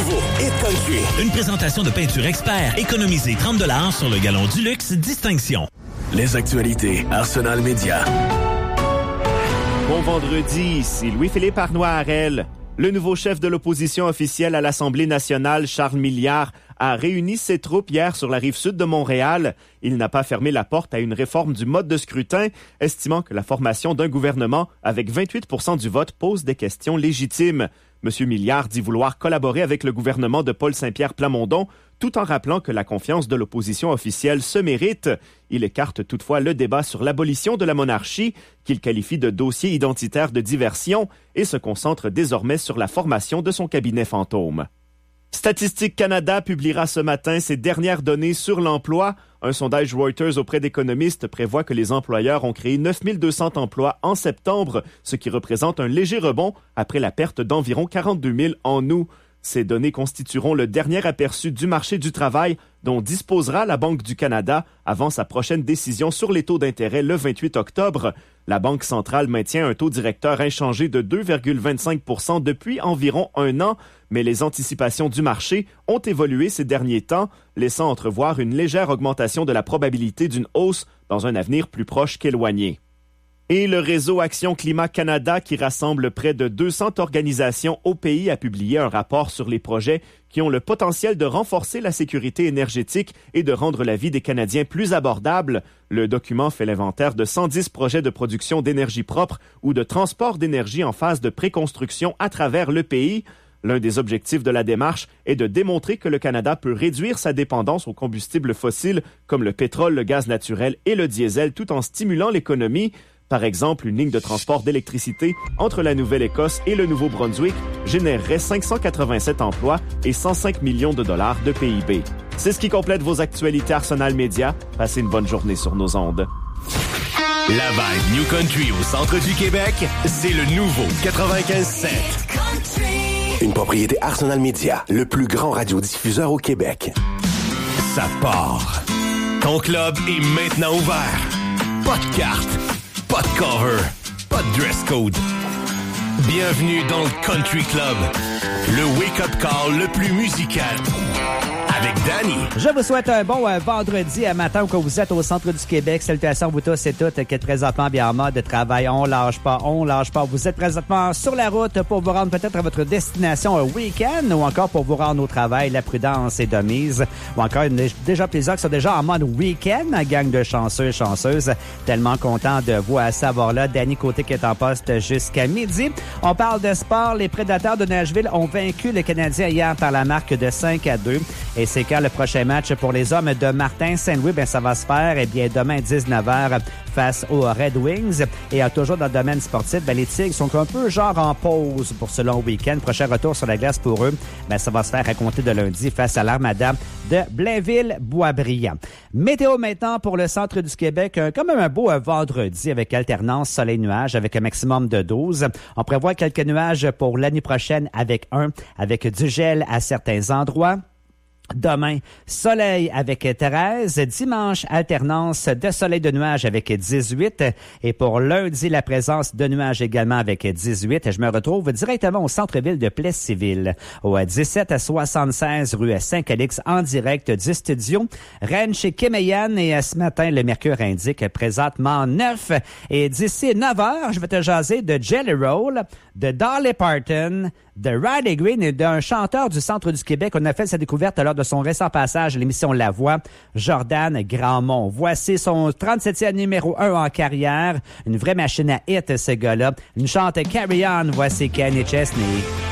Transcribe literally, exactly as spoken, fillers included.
nouveau Hit Country. Une présentation de Peinture Expert. Économisez trente dollars sur le galon du luxe Distinction. Les actualités Arsenal Média. Bon vendredi, ici Louis-Philippe Arnois-Harel. Le nouveau chef de l'opposition officielle à l'Assemblée nationale, Charles Milliard, a réuni ses troupes hier sur la rive sud de Montréal. Il n'a pas fermé la porte à une réforme du mode de scrutin, estimant que la formation d'un gouvernement avec vingt-huit pour cent du vote pose des questions légitimes. M. Milliard dit vouloir collaborer avec le gouvernement de Paul Saint-Pierre Plamondon, tout en rappelant que la confiance de l'opposition officielle se mérite. Il écarte toutefois le débat sur l'abolition de la monarchie, qu'il qualifie de dossier identitaire de diversion, et se concentre désormais sur la formation de son cabinet fantôme. Statistique Canada publiera ce matin ses dernières données sur l'emploi. Un sondage Reuters auprès d'économistes prévoit que les employeurs ont créé neuf mille deux cents emplois en septembre, ce qui représente un léger rebond après la perte d'environ quarante-deux mille en août. Ces données constitueront le dernier aperçu du marché du travail dont disposera la Banque du Canada avant sa prochaine décision sur les taux d'intérêt le vingt-huit octobre. La Banque centrale maintient un taux directeur inchangé de deux virgule vingt-cinq pour cent depuis environ un an, mais les anticipations du marché ont évolué ces derniers temps, laissant entrevoir une légère augmentation de la probabilité d'une hausse dans un avenir plus proche qu'éloigné. Et le réseau Action Climat Canada, qui rassemble près de deux cents organisations au pays, a publié un rapport sur les projets qui ont le potentiel de renforcer la sécurité énergétique et de rendre la vie des Canadiens plus abordable. Le document fait l'inventaire de cent dix projets de production d'énergie propre ou de transport d'énergie en phase de préconstruction à travers le pays. L'un des objectifs de la démarche est de démontrer que le Canada peut réduire sa dépendance aux combustibles fossiles comme le pétrole, le gaz naturel et le diesel tout en stimulant l'économie. Par exemple, une ligne de transport d'électricité entre la Nouvelle-Écosse et le Nouveau-Brunswick générerait cinq cent quatre-vingt-sept emplois et cent cinq millions de dollars de P I B. C'est ce qui complète vos actualités Arsenal Média. Passez une bonne journée sur nos ondes. La vibe New Country au centre du Québec, c'est le nouveau quatre-vingt-quinze sept. Une propriété Arsenal Média, le plus grand radiodiffuseur au Québec. Ça part. Ton club est maintenant ouvert. Pas de carte. Pas de cover, pas de dress code. Bienvenue dans le Country Club, le wake-up call le plus musical. Avec Danny. Je vous souhaite un bon euh, vendredi à matin où vous êtes au centre du Québec. Salutations à vous tous et toutes qui êtes présentement bien en mode de travail. On lâche pas, on lâche pas. Vous êtes présentement sur la route pour vous rendre peut-être à votre destination un week-end ou encore pour vous rendre au travail. La prudence est de mise. Ou encore, il y a déjà plusieurs qui sont déjà en mode week-end, gang de chanceux et chanceuses. Tellement content de vous à savoir là. Danny Côté qui est en poste jusqu'à midi. On parle de sport. Les Prédateurs de Nashville ont vaincu les Canadiens hier par la marque de cinq à deux. Et c'est quand le prochain match pour les hommes de Martin Saint-Louis, ben ça va se faire eh bien demain dix-neuf heures face aux Red Wings. Et euh, toujours dans le domaine sportif, ben, les Tigres sont un peu genre en pause pour ce long week-end. Prochain retour sur la glace pour eux, ben, ça va se faire à compter de lundi face à l'Armada de Blainville-Boisbriand. Météo maintenant pour le centre du Québec. Euh, quand même un beau euh, vendredi avec alternance soleil-nuage avec un maximum de douze. On prévoit quelques nuages pour l'année prochaine avec un, avec du gel à certains endroits. Demain, soleil avec treize. Dimanche, alternance de soleil de nuages avec dix-huit. Et pour lundi, la présence de nuages également avec dix-huit. Je me retrouve directement au centre-ville de Plessisville, au dix-sept à soixante-seize rue Saint-Calix, en direct du studio Rennes chez Kemeyan. Et ce matin, le mercure indique présentement neuf. Et d'ici neuf heures, je vais te jaser de Jelly Roll, de Dolly Parton, de Riley Green et d'un chanteur du centre du Québec. On a fait sa découverte lors de son récent passage à l'émission La Voix, Jordan Grandmont. Voici son trente-septième numéro un en carrière. Une vraie machine à hit, ce gars-là. Une chante Carry On. Voici Kenny Chesney.